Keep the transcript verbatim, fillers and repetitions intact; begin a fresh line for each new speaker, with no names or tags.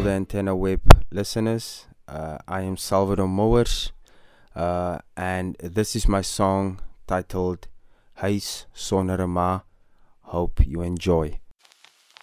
the Antenna Web listeners. Uh, I am Salvador Mowers, uh, and this is my song titled Huis Sonder 'n Ma. Hope you enjoy.